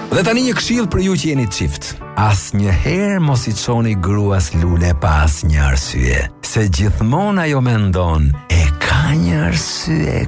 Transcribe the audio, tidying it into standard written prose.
Dhe tani një këshill për ju që jeni çift. Asnjëherë mos I çoni gruas lule pa asnjë arsye, se gjithmonë ajo mendon e ka një arsye